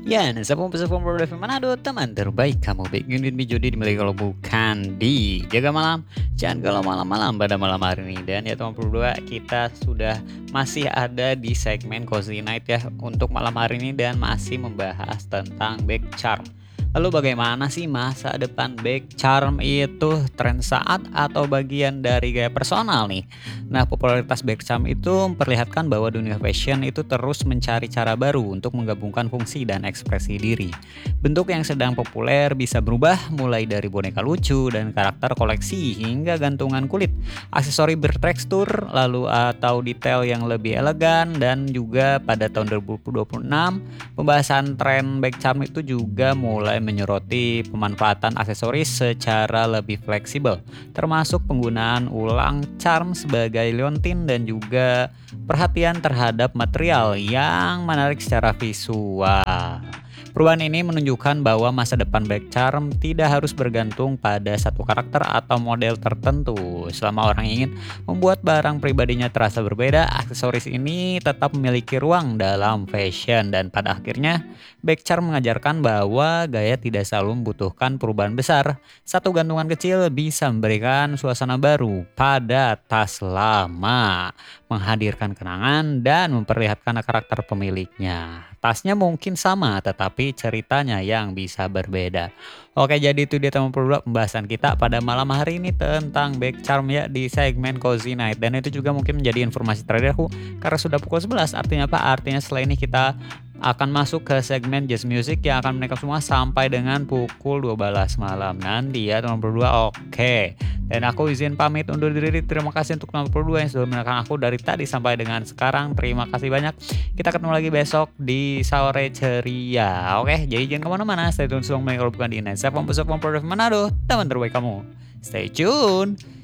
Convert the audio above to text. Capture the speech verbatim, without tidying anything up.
Ya, Nasabong Pesawat F M Manado, teman terbaik kamu bikin with me Jody dimulai kalau bukan di Jaga Malam. Jangan kalau malam-malam pada malam hari ini. Dan ya teman berdua, kita sudah masih ada di segmen Cozy Night ya untuk malam hari ini dan masih membahas tentang back charm. Lalu bagaimana sih masa depan back charm itu tren saat atau bagian dari gaya personal nih? Nah, popularitas back charm itu memperlihatkan bahwa dunia fashion itu terus mencari cara baru untuk menggabungkan fungsi dan ekspresi diri. Bentuk yang sedang populer bisa berubah mulai dari boneka lucu dan karakter koleksi hingga gantungan kulit, aksesori bertekstur, lalu atau detail yang lebih elegan dan juga pada tahun dua ribu dua puluh enam pembahasan tren back charm itu juga mulai menyoroti pemanfaatan aksesoris secara lebih fleksibel, termasuk penggunaan ulang charm sebagai liontin dan juga perhatian terhadap material yang menarik secara visual. Perubahan ini menunjukkan bahwa masa depan back charm tidak harus bergantung pada satu karakter atau model tertentu. Selama orang ingin membuat barang pribadinya terasa berbeda, aksesoris ini tetap memiliki ruang dalam fashion dan pada akhirnya back charm mengajarkan bahwa gaya tidak selalu membutuhkan perubahan besar. Satu gantungan kecil bisa memberikan suasana baru pada tas lama, menghadirkan kenangan dan memperlihatkan karakter pemiliknya. Tasnya mungkin sama, tetapi ceritanya yang bisa berbeda. Oke, jadi itu dia teman berdua pembahasan kita pada malam hari ini tentang back charm ya di segmen Cozy Night. Dan itu juga mungkin menjadi informasi terakhir aku karena sudah pukul sebelas. Artinya apa? Artinya setelah ini kita akan masuk ke segmen jazz music yang akan menekan semua sampai dengan pukul dua belas malam nanti ya teman berdua. Oke, dan aku izin pamit undur diri. Terima kasih untuk teman berdua yang sudah mendengarkan aku dari tadi sampai dengan sekarang. Terima kasih banyak. Kita ketemu lagi besok di sore ceria. Oke, jadi jangan kemana-mana. Stay tune semua kalau bukan di Indonesia. Pembesok Pemprov Manado, teman terbaik kamu. Stay tune.